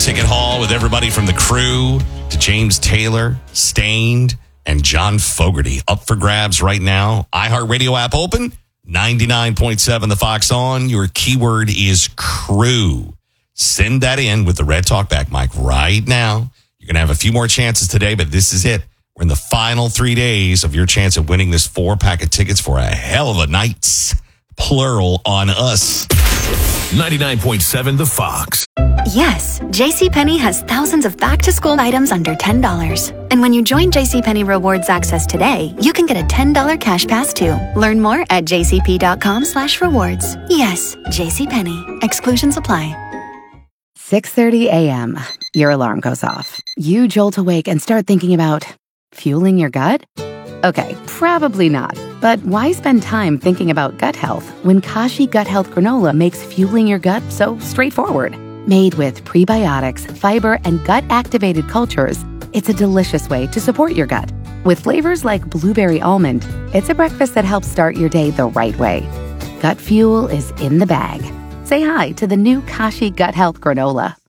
ticket haul with everybody from the Crew to James Taylor, Stained, and John Fogerty. Up for grabs right now. iHeartRadio app open. 99.7 The Fox on. Your keyword is Crew. Send that in with the Red Talkback mic right now. You're going to have a few more chances today, but this is it. We're in the final 3 days of your chance of winning this 4-pack of tickets for a hell of a night. Plural on us. 99.7 The Fox. Yes, JCPenney has thousands of back-to-school items under $10. And when you join JCPenney Rewards Access today, you can get a $10 cash pass too. Learn more at jcp.com/rewards. Yes, JCPenney. Exclusions apply. 6:30 a.m. Your alarm goes off. You jolt awake and start thinking about fueling your gut? Okay, probably not. But why spend time thinking about gut health when Kashi Gut Health Granola makes fueling your gut so straightforward? Made with prebiotics, fiber, and gut-activated cultures, it's a delicious way to support your gut. With flavors like blueberry almond, it's a breakfast that helps start your day the right way. Gut fuel is in the bag. Say hi to the new Kashi Gut Health Granola.